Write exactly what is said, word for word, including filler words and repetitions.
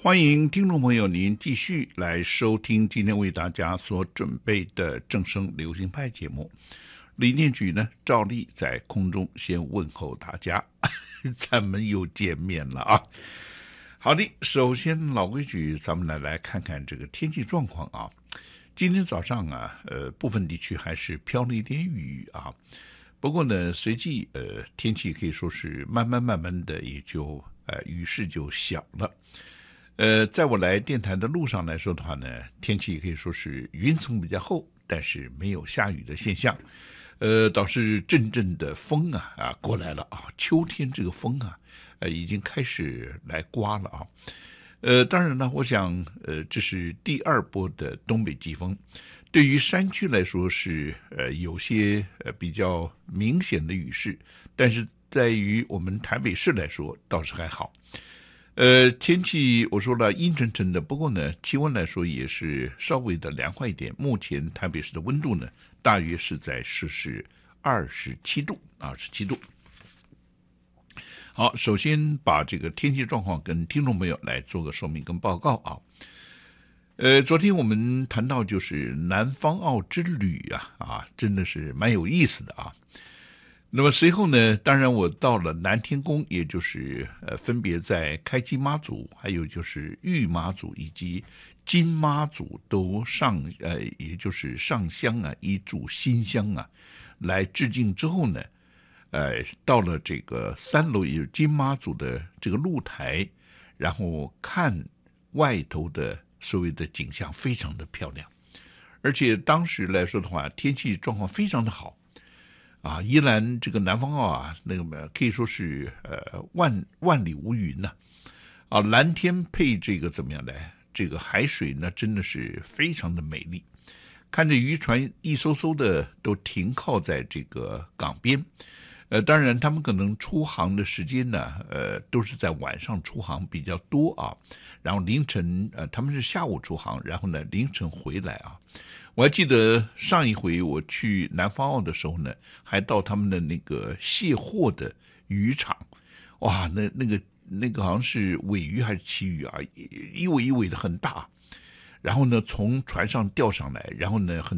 欢迎听众朋友您继续来收听今天为大家所准备的正声流行派节目。李念举呢，照例在空中先问候大家，咱们又见面了啊。好的，首先老规矩，咱们来来看看这个天气状况啊。今天早上啊，呃，部分地区还是飘了一点雨啊。不过呢，随即呃，天气可以说是慢慢慢慢的也就呃雨势就小了。呃，在我来电台的路上来说的话呢，天气可以说是云层比较厚，但是没有下雨的现象。呃，倒是阵阵的风啊啊过来了啊，秋天这个风啊，呃，已经开始来刮了啊。呃，当然呢，我想呃，这是第二波的东北季风，对于山区来说是呃有些呃比较明显的雨势，但是在于我们台北市来说倒是还好。呃，天气我说了阴沉沉的，不过呢，气温来说也是稍微的凉快一点。目前台北市的温度呢，大约是在摄氏二十七度，二十七度。好，首先把这个天气状况跟听众朋友来做个说明跟报告啊。呃，昨天我们谈到就是南方澳之旅啊，啊，真的是蛮有意思的啊。那么随后呢，当然我到了南天宫，也就是呃分别在开基妈祖，还有就是玉妈祖以及金妈祖都上呃也就是上香啊，一炷新香啊，来致敬之后呢，呃到了这个三楼，也就是金妈祖的这个露台，然后看外头的所谓的景象非常的漂亮，而且当时来说的话，天气状况非常的好。啊，宜兰这个南方澳啊，那个可以说是呃万万里无云呐、啊，啊蓝天配这个怎么样呢？这个海水呢，真的是非常的美丽。看着渔船一艘艘的都停靠在这个港边，呃，当然他们可能出航的时间呢，呃，都是在晚上出航比较多啊，然后凌晨呃他们是下午出航，然后呢凌晨回来啊。我还记得上一回我去南方澳的时候呢，还到他们的那个卸货的渔场，哇，那那个那个好像是尾鱼还是旗鱼啊，一尾一尾的很大，然后呢从船上钓上来，然后呢很